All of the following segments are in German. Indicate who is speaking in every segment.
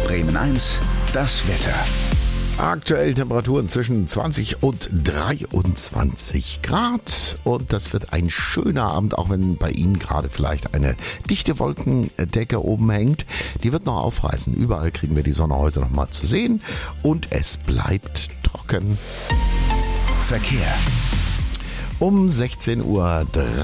Speaker 1: Bremen 1, das Wetter.
Speaker 2: Aktuell Temperaturen zwischen 20 und 23 Grad und das wird ein schöner Abend, auch wenn bei Ihnen gerade vielleicht eine dichte Wolkendecke oben hängt. Die wird noch aufreißen. Überall kriegen wir die Sonne heute noch mal zu sehen und es bleibt trocken.
Speaker 1: Verkehr.
Speaker 2: Um 16:30 Uhr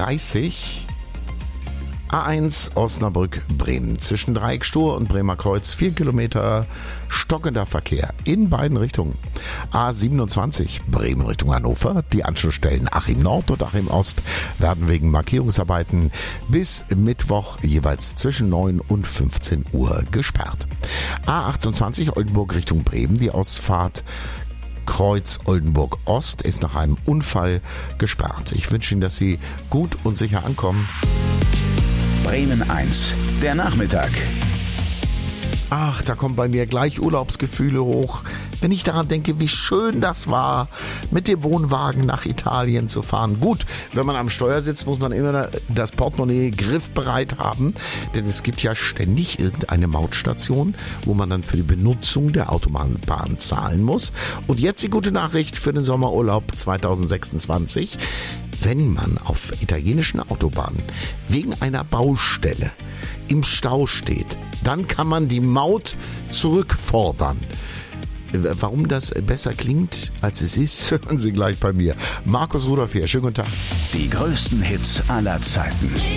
Speaker 2: A1 Osnabrück-Bremen. Zwischen Dreieckstor und Bremer Kreuz 4 Kilometer stockender Verkehr in beiden Richtungen. A27 Bremen Richtung Hannover. Die Anschlussstellen Achim Nord und Achim Ost werden wegen Markierungsarbeiten bis Mittwoch jeweils zwischen 9 und 15 Uhr gesperrt. A28 Oldenburg Richtung Bremen. Die Ausfahrt Kreuz Oldenburg Ost ist nach einem Unfall gesperrt. Ich wünsche Ihnen, dass Sie gut und sicher ankommen.
Speaker 1: Bremen 1, der Nachmittag.
Speaker 2: Ach, da kommen bei mir gleich Urlaubsgefühle hoch, wenn ich daran denke, wie schön das war, mit dem Wohnwagen nach Italien zu fahren. Gut, wenn man am Steuer sitzt, muss man immer das Portemonnaie griffbereit haben, denn es gibt ja ständig irgendeine Mautstation, wo man dann für die Benutzung der Autobahnbahn zahlen muss. Und jetzt die gute Nachricht für den Sommerurlaub 2026. Wenn man auf italienischen Autobahnen wegen einer Baustelle im Stau steht, dann kann man die Maut zurückfordern. Warum das besser klingt, als es ist, hören Sie gleich bei mir. Markus Rudolph hier, schönen guten Tag.
Speaker 1: Die größten Hits aller Zeiten.